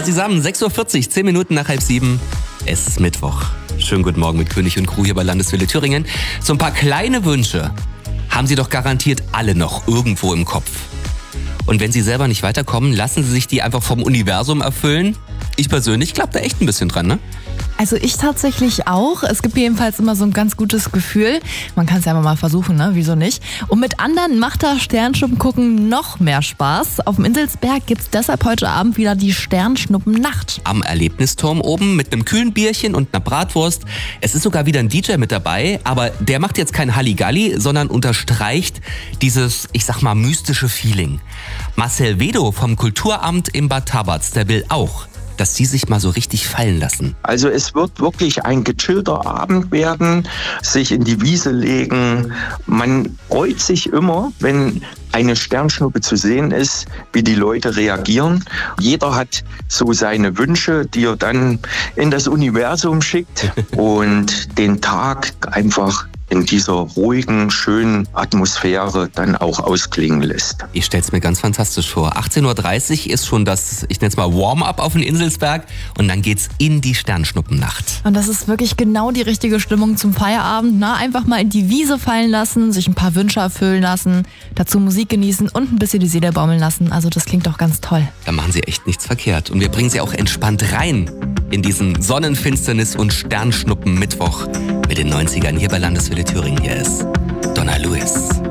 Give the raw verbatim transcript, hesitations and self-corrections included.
zusammen, sechs Uhr vierzig, zehn Minuten nach halb sieben. Es ist Mittwoch. Schönen guten Morgen mit König und Crew hier bei Landeswelle Thüringen. So ein paar kleine Wünsche haben Sie doch garantiert alle noch irgendwo im Kopf. Und wenn Sie selber nicht weiterkommen, lassen Sie sich die einfach vom Universum erfüllen. Ich persönlich glaube da echt ein bisschen dran, ne? Also ich tatsächlich auch. Es gibt jedenfalls immer so ein ganz gutes Gefühl. Man kann es ja immer mal versuchen, ne? Wieso nicht? Und mit anderen macht da Sternschnuppen gucken noch mehr Spaß. Auf dem Inselsberg gibt's deshalb heute Abend wieder die Sternschnuppennacht. Am Erlebnisturm oben mit einem kühlen Bierchen und einer Bratwurst. Es ist sogar wieder ein D J mit dabei, aber der macht jetzt kein Halligalli, sondern unterstreicht dieses, ich sag mal, mystische Feeling. Marcel Wedo vom Kulturamt in Bad Tabatz, der will auch, dass die sich mal so richtig fallen lassen. Also es wird wirklich ein gechillter Abend werden, sich in die Wiese legen. Man freut sich immer, wenn eine Sternschnuppe zu sehen ist, wie die Leute reagieren. Jeder hat so seine Wünsche, die er dann in das Universum schickt und den Tag einfach in dieser ruhigen, schönen Atmosphäre dann auch ausklingen lässt. Ich stell's mir ganz fantastisch vor. achtzehn Uhr dreißig ist schon das, ich nenne es mal Warm-up auf den Inselsberg und dann geht's in die Sternschnuppennacht. Und das ist wirklich genau die richtige Stimmung zum Feierabend. Na, einfach mal in die Wiese fallen lassen, sich ein paar Wünsche erfüllen lassen, dazu Musik genießen und ein bisschen die Seele baumeln lassen. Also das klingt doch ganz toll. Da machen Sie echt nichts verkehrt. Und wir bringen Sie auch entspannt rein in diesen Sonnenfinsternis- und Sternschnuppen-Mittwoch mit den neunzigern hier bei Landeswelle Thüringen. Hier ist Donna Lewis.